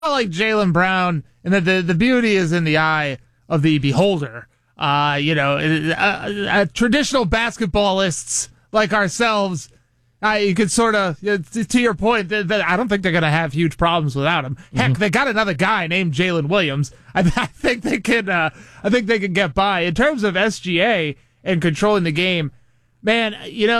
like Jaylen Brown, and that the beauty is in the eye of the beholder. Traditional basketballists like ourselves, you could sort of, to your point, that I don't think they're going to have huge problems without him. Heck, they got another guy named Jalen Williams. I think they can. I think they can get by in terms of SGA and controlling the game. Man,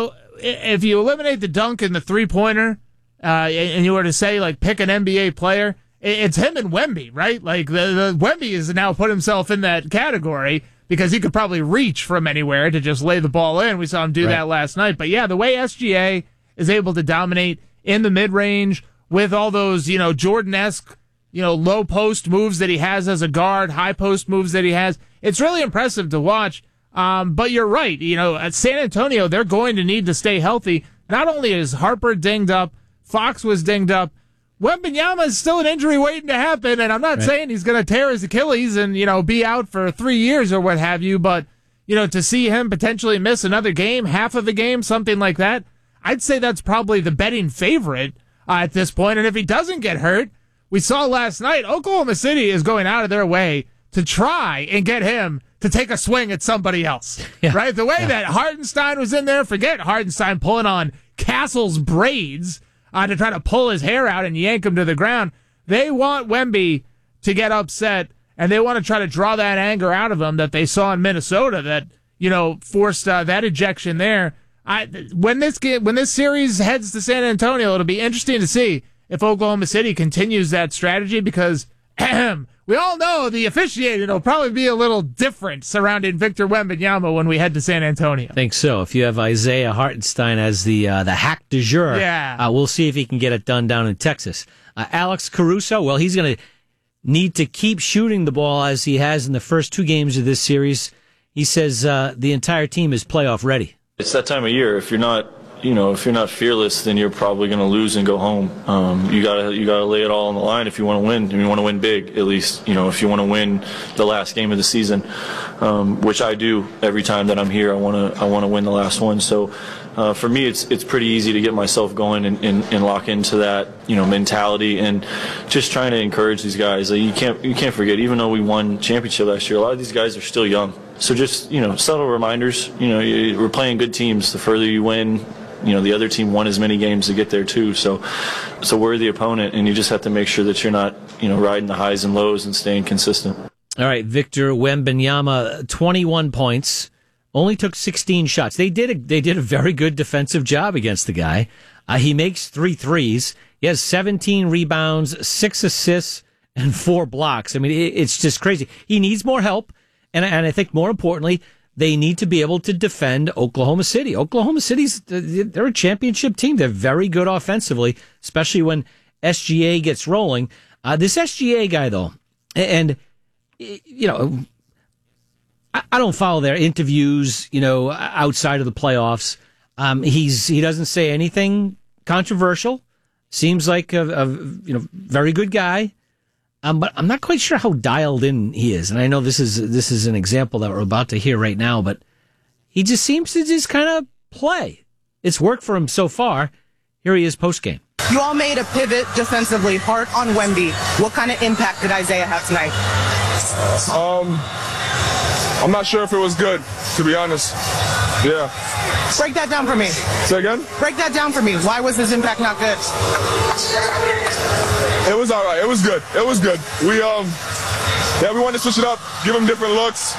if you eliminate the dunk and the 3-pointer, and you were to say like pick an NBA player, it's him and Wemby, right? Like the Wemby has now put himself in that category because he could probably reach from anywhere to just lay the ball in. We saw him do that last night. But yeah, the way SGA is able to dominate in the mid-range with all those, Jordan-esque, low post moves that he has as a guard, high post moves that he has, it's really impressive to watch. But you're right. At San Antonio, they're going to need to stay healthy. Not only is Harper dinged up, Fox was dinged up, Wembanyama is still an injury waiting to happen, and I'm not saying he's going to tear his Achilles and, be out for 3 years or what have you, but, to see him potentially miss another game, half of the game, something like that, I'd say that's probably the betting favorite at this point. And if he doesn't get hurt, we saw last night, Oklahoma City is going out of their way to try and get him to take a swing at somebody else, right? The way that Hartenstein was in there, forget Hartenstein pulling on Castle's braids to try to pull his hair out and yank him to the ground. They want Wemby to get upset, and they want to try to draw that anger out of him that they saw in Minnesota that, forced that ejection there. When this series heads to San Antonio, it'll be interesting to see if Oklahoma City continues that strategy because we all know the officiating will probably be a little different surrounding Victor Wembanyama when we head to San Antonio. I think so. If you have Isaiah Hartenstein as the hack du jour, we'll see if he can get it done down in Texas. Alex Caruso, well, he's going to need to keep shooting the ball as he has in the first 2 games of this series. He says the entire team is playoff ready. It's that time of year. If you're not fearless, then you're probably going to lose and go home. You gotta lay it all on the line if you want to win. And you want to win big, at least. If you want to win the last game of the season, which I do every time that I'm here. I want to win the last one. So for me, it's pretty easy to get myself going and lock into that mentality and just trying to encourage these guys. You can't forget, even though we won championship last year, a lot of these guys are still young. So just subtle reminders. We're playing good teams. The further you win, the other team won as many games to get there too. So we're the opponent, and you just have to make sure that you're not riding the highs and lows and staying consistent. All right, Victor Wembanyama, 21 points, only took 16 shots. They did a very good defensive job against the guy. He makes 3 threes. He has 17 rebounds, 6 assists, and 4 blocks. I mean, it's just crazy. He needs more help. And I think more importantly, they need to be able to defend Oklahoma City. Oklahoma City's, they're a championship team. They're very good offensively, especially when SGA gets rolling. This SGA guy, though, and, I don't follow their interviews, outside of the playoffs. He doesn't say anything controversial. Seems like a very good guy. But I'm not quite sure how dialed in he is. And I know this is an example that we're about to hear right now, but he just seems to just kind of play. It's worked for him so far. Here he is post-game. You all made a pivot defensively, hard on Wemby. What kind of impact did Isaiah have tonight? I'm not sure if it was good, to be honest. Yeah. Break that down for me. Say again? Break that down for me. Why was his impact not good? It was all right. It was good. It was good. We wanted to switch it up, give him different looks.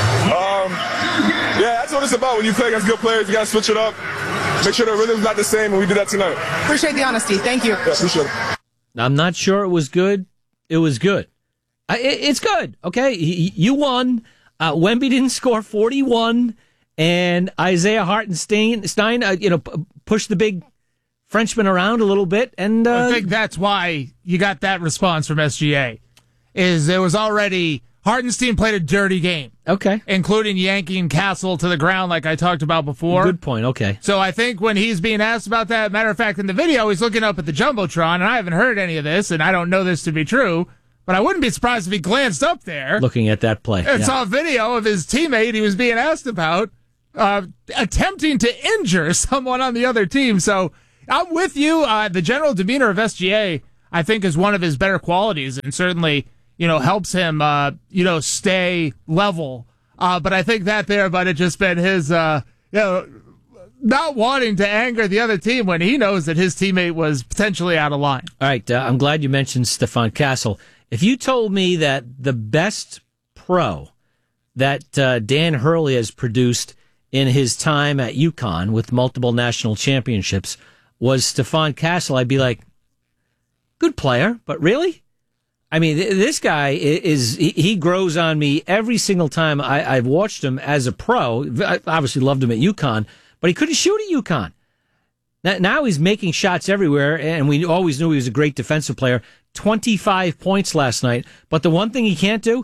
That's what it's about. When you play against good players, you got to switch it up. Make sure the rhythm's not the same, and we did that tonight. Appreciate the honesty. Thank you. Yeah, appreciate it. I'm not sure it was good. It was good. It's good. Okay, you won. Wemby didn't score 41, and Isaiah Hartenstein, pushed the big Frenchman around a little bit, and I think that's why you got that response from SGA. Is there was already Hartenstein played a dirty game, okay, including yanking Castle to the ground, like I talked about before. Good point. Okay, so I think when he's being asked about that, matter of fact, in the video, he's looking up at the jumbotron, and I haven't heard any of this, and I don't know this to be true. But I wouldn't be surprised if he glanced up there. Looking at that play. And saw a video of his teammate he was being asked about attempting to injure someone on the other team. So I'm with you. The general demeanor of SGA, I think is one of his better qualities, and certainly, helps him, stay level. But I think that there might have just been his, not wanting to anger the other team when he knows that his teammate was potentially out of line. All right, I'm glad you mentioned Stephon Castle. If you told me that the best pro that Dan Hurley has produced in his time at UConn with multiple national championships was Stephon Castle, I'd be like, good player, but really? I mean, this guy he grows on me every single time I've watched him as a pro. I obviously loved him at UConn, but he couldn't shoot at UConn. Now he's making shots everywhere, and we always knew he was a great defensive player. 25 points last night, but the one thing he can't do,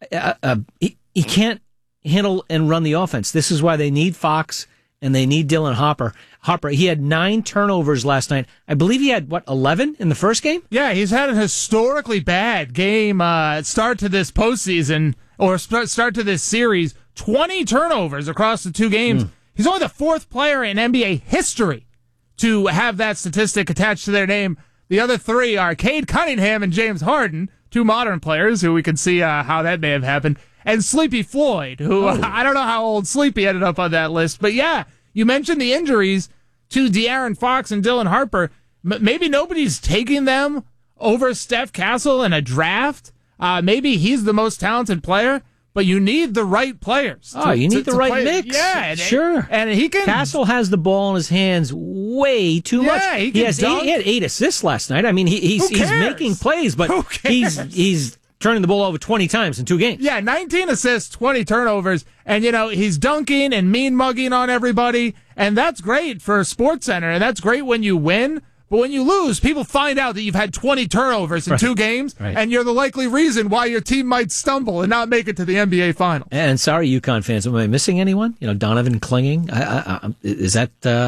he can't handle and run the offense. This is why they need Fox and they need Dylan Harper. He had 9 turnovers last night. I believe he had, 11 in the first game? Yeah, he's had a historically bad game start to this postseason, or start to this series. 20 turnovers across the 2 games. He's only the 4th player in NBA history to have that statistic attached to their name. The other 3 are Cade Cunningham and James Harden, 2 modern players who we can see how that may have happened, and Sleepy Floyd, who I don't know how old Sleepy ended up on that list. But yeah, you mentioned the injuries to De'Aaron Fox and Dylan Harper. Maybe nobody's taking them over Steph Castle in a draft. Maybe he's the most talented player, but you need the right players. You need the right mix. Yeah, sure. And he can. Castle has the ball in his hands way too much. He had 8 assists last night. I mean, he's making plays, but he's turning the ball over 20 times in 2 games. Yeah, 19 assists, 20 turnovers, and he's dunking and mean mugging on everybody, and that's great for SportsCenter, and that's great when you win. But when you lose, people find out that you've had 20 turnovers in 2 games, and you're the likely reason why your team might stumble and not make it to the NBA Finals. And sorry, UConn fans, am I missing anyone? Donovan Klinging? Is that...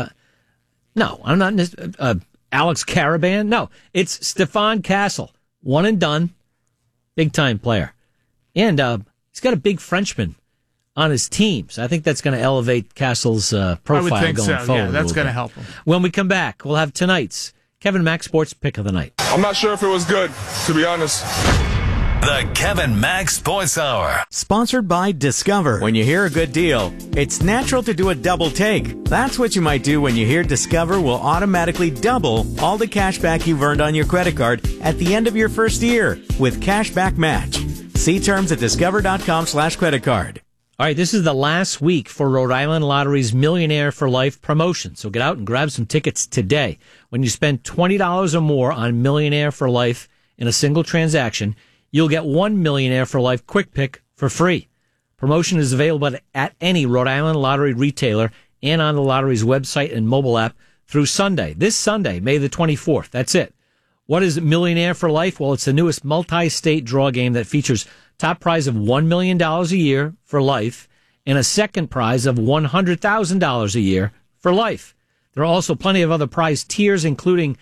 No, I'm not... Alex Caravan? No, it's Stephon Castle. One and done. Big-time player. And he's got a big Frenchman on his team, so I think that's going to elevate Castle's profile I would think going so. forward. Yeah, that's going to help him. When we come back, we'll have tonight's Kevin Mack Sports Pick of the Night. I'm not sure if it was good, to be honest. The Kevin Mack Sports Hour. Sponsored by Discover. When you hear a good deal, it's natural to do a double take. That's what you might do when you hear Discover will automatically double all the cash back you've earned on your credit card at the end of your first year with Cashback Match. See terms at discover.com/creditcard. All right, this is the last week for Rhode Island Lottery's Millionaire for Life promotion. So get out and grab some tickets today. When you spend $20 or more on Millionaire for Life in a single transaction, you'll get 1 Millionaire for Life quick pick for free. Promotion is available at any Rhode Island Lottery retailer and on the lottery's website and mobile app through Sunday. This Sunday, May the 24th. That's it. What is Millionaire for Life? Well, it's the newest multi-state draw game that features top prize of $1 million a year for life and a second prize of $100,000 a year for life. There are also plenty of other prize tiers, including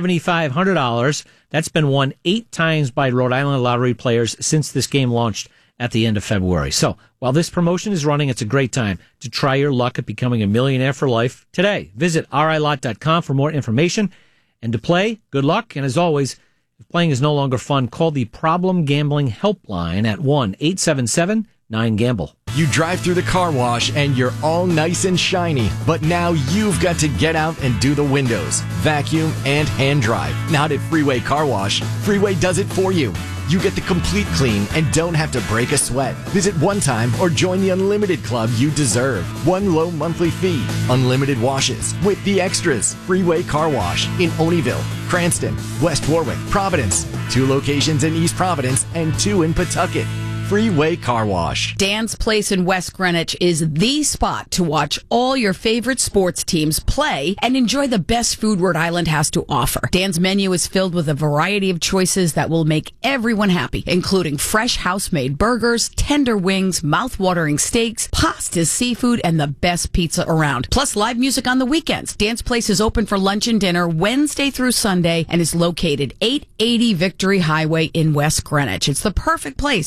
$7,500. That's been won 8 times by Rhode Island Lottery players since this game launched at the end of February. So while this promotion is running, it's a great time to try your luck at becoming a millionaire for life today. Visit RILot.com for more information. And to play, good luck. And as always, if playing is no longer fun, call the Problem Gambling Helpline at 1-877-9GAMBLE. You drive through the car wash and you're all nice and shiny, but now you've got to get out and do the windows, vacuum, and hand dry. Not at Freeway Car Wash. Freeway does it for you. You get the complete clean and don't have to break a sweat. Visit one time or join the Unlimited Club you deserve. One low monthly fee. Unlimited washes with the extras. Freeway Car Wash in Oneyville, Cranston, West Warwick, Providence. 2 locations in East Providence and 2 in Pawtucket. Freeway Car Wash. Dan's Place in West Greenwich is the spot to watch all your favorite sports teams play and enjoy the best food Rhode Island has to offer. Dan's menu is filled with a variety of choices that will make everyone happy, including fresh house-made burgers, tender wings, mouth-watering steaks, pastas, seafood, and the best pizza around. Plus live music on the weekends. Dan's Place is open for lunch and dinner Wednesday through Sunday and is located 880 Victory Highway in West Greenwich. It's the perfect place for family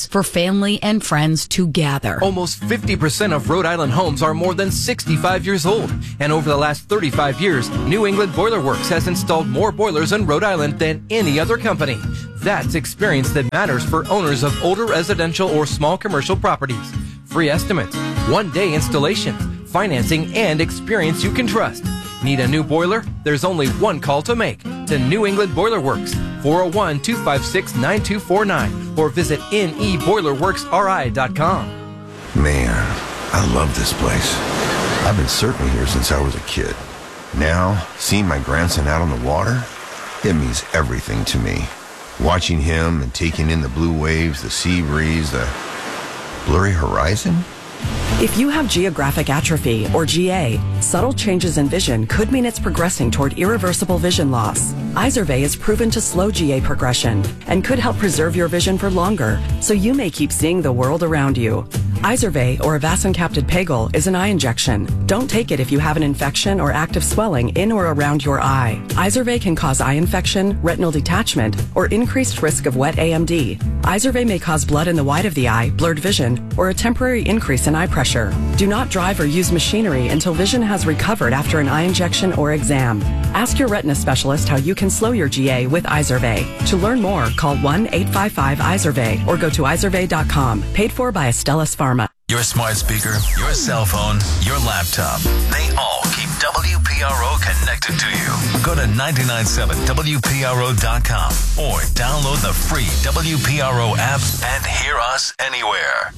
family and friends to gather. Almost 50% of Rhode Island homes are more than 65 years old. And over the last 35 years, New England Boiler Works has installed more boilers in Rhode Island than any other company. That's experience that matters for owners of older residential or small commercial properties. Free estimates, one-day installation, financing, and experience you can trust. Need a new boiler? There's only one call to make. To New England Boiler Works, 401-256-9249, or visit neboilerworksri.com. Man, I love this place. I've been surfing here since I was a kid. Now, seeing my grandson out on the water, it means everything to me. Watching him and taking in the blue waves, the sea breeze, the blurry horizon. If you have geographic atrophy, or GA, subtle changes in vision could mean it's progressing toward irreversible vision loss. Izervay is proven to slow GA progression and could help preserve your vision for longer, so you may keep seeing the world around you. Izervay, or avacincaptad pegol, is an eye injection. Don't take it if you have an infection or active swelling in or around your eye. Izervay can cause eye infection, retinal detachment, or increased risk of wet AMD. Izervay may cause blood in the white of the eye, blurred vision, or a temporary increase in eye pressure. Do not drive or use machinery until vision has recovered after an eye injection or exam. Ask your retina specialist how you can slow your GA with Izervay. To learn more, call 1-855-IZERVAY or go to izervay.com. Paid for by Astellas Pharma. Your smart speaker, your cell phone, your laptop, they all keep WPRO connected to you. Go to 997WPRO.com or download the free WPRO app and hear us anywhere.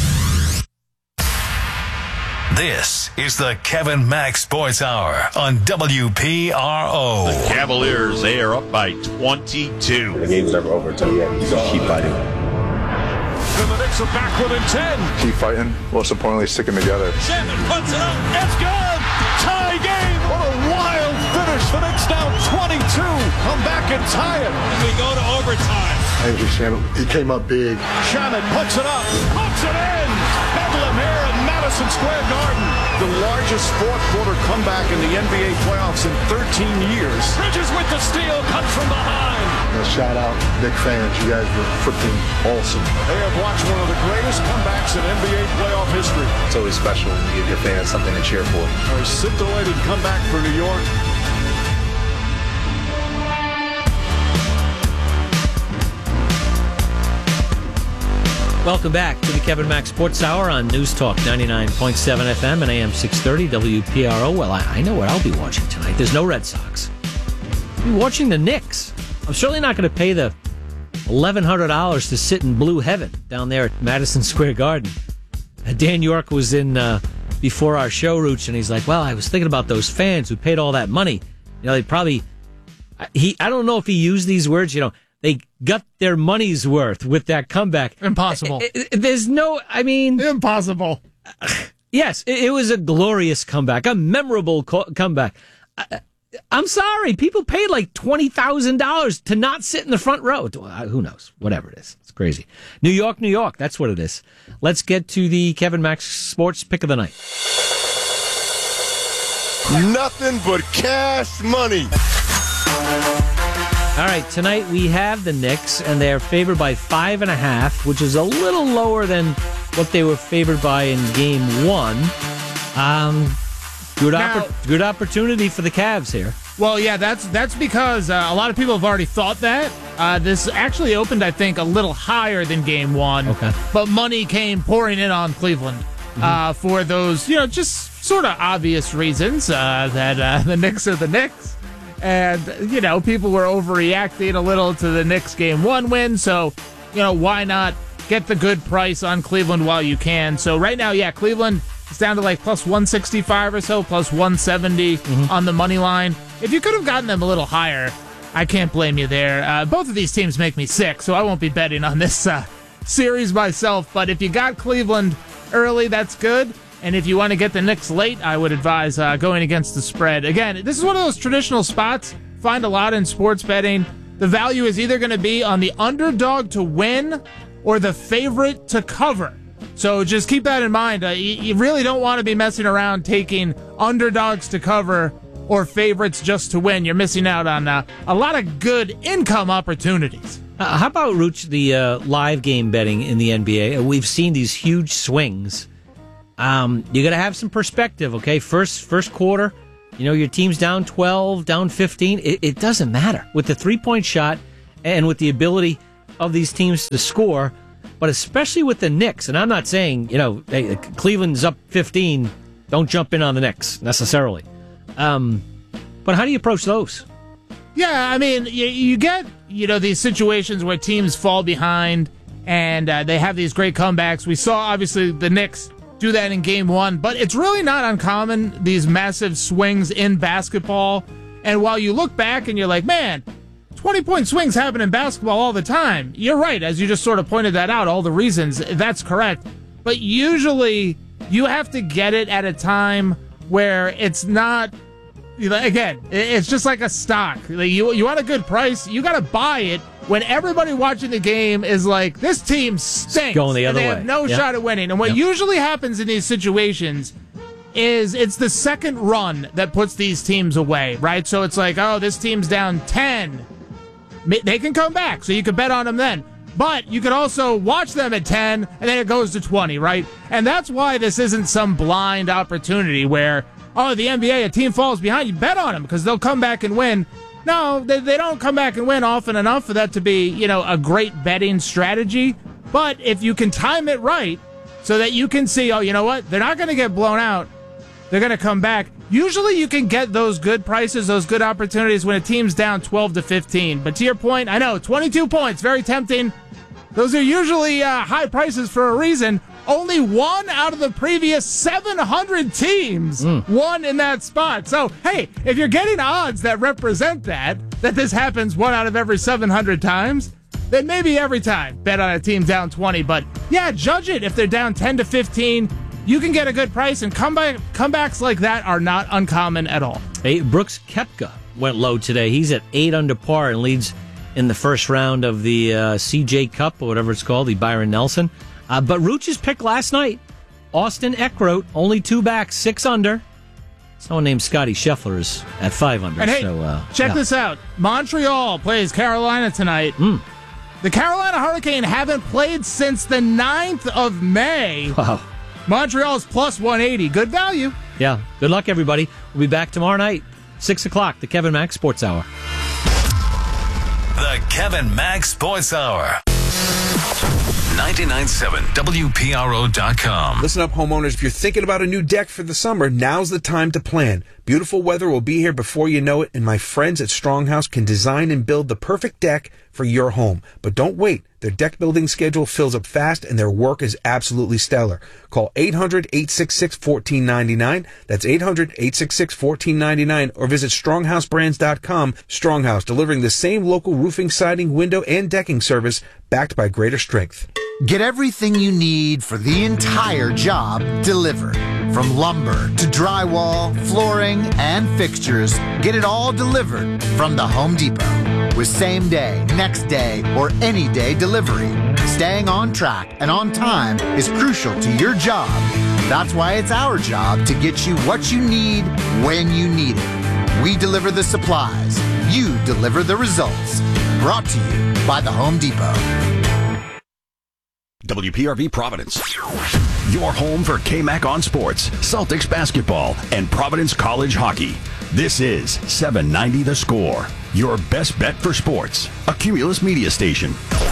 This is the Kevin Max Sports Hour on WPRO. The Cavaliers, they are up by 22. The game's never over until you keep fighting. And the Knicks are back within 10. Keep fighting. Most importantly, sticking together. Shannon puts it up. It's good. Tie game. What a wild finish. The Knicks down 22. Come back and tie it. And we go to overtime. Andrew Shannon, he came up big. Shannon puts it up. Puts it in. Bedlam here in Madison Square Garden. The largest fourth-quarter comeback in the NBA playoffs in 13 years. Bridges with the steal. Comes from behind. Shout out, Knicks fans. You guys were freaking awesome. They have watched one of the greatest comebacks in NBA playoff history. It's always special when you give your fans something to cheer for. A scintillating comeback for New York. Welcome back to the Kevin Max Sports Hour on News Talk 99.7 FM and AM 630 WPRO. Well, I know what I'll be watching tonight. There's no Red Sox. I'll be watching the Knicks. I'm certainly not going to pay the $1,100 to sit in blue heaven down there at Madison Square Garden. Dan York was in before our show, Rooch, and he's like, well, I was thinking about those fans who paid all that money. You know, they probably... I don't know if he used these words, you know, they got their money's worth with that comeback. Impossible. There's no, I mean... Impossible. Yes, it was a glorious comeback, a memorable comeback. I'm sorry, people paid like $20,000 to not sit in the front row. Who knows? Whatever it is. It's crazy. New York, that's what it is. Let's get to the Kevin Max Sports Pick of the Night. Nothing but cash money. All right, tonight we have the Knicks, and they're favored by 5.5, which is a little lower than what they were favored by in Game 1. Good opportunity for the Cavs here. Well, yeah, that's because a lot of people have already thought that. This actually opened, I think, a little higher than Game 1. Okay. But money came pouring in on Cleveland for those, just sort of obvious reasons that the Knicks are the Knicks. And, people were overreacting a little to the Knicks Game 1 win. So, why not get the good price on Cleveland while you can? So right now, yeah, Cleveland is down to like plus 165 or so, plus 170 on the money line. If you could have gotten them a little higher, I can't blame you there. Both of these teams make me sick, so I won't be betting on this series myself. But if you got Cleveland early, that's good. And if you want to get the Knicks late, I would advise going against the spread. Again, this is one of those traditional spots. Find a lot in sports betting. The value is either going to be on the underdog to win or the favorite to cover. So just keep that in mind. You really don't want to be messing around taking underdogs to cover or favorites just to win. You're missing out on a lot of good income opportunities. How about, Rooch, the live game betting in the NBA? We've seen these huge swings. You got to have some perspective, okay? First quarter, your team's down 12, down 15. It doesn't matter. With the three-point shot and with the ability of these teams to score, but especially with the Knicks, and I'm not saying, hey, Cleveland's up 15, don't jump in on the Knicks necessarily. But how do you approach those? Yeah, I mean, you get, these situations where teams fall behind and they have these great comebacks. We saw, obviously, the Knicks do that in Game 1, but it's really not uncommon, these massive swings in basketball. And while you look back and you're like, man, 20-point swings happen in basketball all the time. You're right, as you just sort of pointed that out, all the reasons, that's correct. But usually, you have to get it at a time where it's not... Again, it's just like a stock. You want a good price, you got to buy it when everybody watching the game is like, this team stinks. Going the other way. They have no shot at winning. And what usually happens in these situations is it's the second run that puts these teams away, right? So it's like, oh, this team's down 10. They can come back, so you can bet on them then. But you could also watch them at 10, and then it goes to 20, right? And that's why this isn't some blind opportunity where... oh, the NBA, a team falls behind, you bet on them because they'll come back and win. No, they don't come back and win often enough for that to be, a great betting strategy. But if you can time it right so that you can see, oh, you know what? They're not going to get blown out. They're going to come back. Usually you can get those good prices, those good opportunities when a team's down 12 to 15. But to your point, I know, 22 points, very tempting. Those are usually high prices for a reason. Only one out of the previous 700 teams won in that spot. So, hey, if you're getting odds that represent that this happens one out of every 700 times, then maybe every time bet on a team down 20. But, yeah, judge it. If they're down 10 to 15, you can get a good price, and comebacks like that are not uncommon at all. Hey, Brooks Koepka went low today. He's at 8 under par and leads in the first round of the CJ Cup, or whatever it's called, the Byron Nelson. But Rooch's pick last night, Austin Eckroat, only 2 back, 6 under. Someone named Scotty Scheffler is at 5 under. And hey, check this out. Montreal plays Carolina tonight. The Carolina Hurricane haven't played since the 9th of May. Wow. Montreal's plus 180. Good value. Yeah. Good luck, everybody. We'll be back tomorrow night, 6 o'clock, the Kevin Mack Sports Hour. The Kevin Mack Sports Hour. 99.7 WPRO.com. Listen up, homeowners. If you're thinking about a new deck for the summer, now's the time to plan. Beautiful weather will be here before you know it, and my friends at Stronghouse can design and build the perfect deck for your home. But don't wait. Their deck building schedule fills up fast, and their work is absolutely stellar. Call 800-866-1499. That's 800-866-1499, or visit StronghouseBrands.com. Stronghouse, delivering the same local roofing, siding, window, and decking service backed by greater strength. Get everything you need for the entire job delivered. From lumber to drywall, flooring, and fixtures, get it all delivered from the Home Depot. With same day, next day, or any day delivery, staying on track and on time is crucial to your job. That's why it's our job to get you what you need when you need it. We deliver the supplies. You deliver the results. Brought to you by the Home Depot. WPRV Providence. Your home for KMAC on sports, Celtics basketball, and Providence College hockey. This is 790 The Score, your best bet for sports. A Cumulus media station.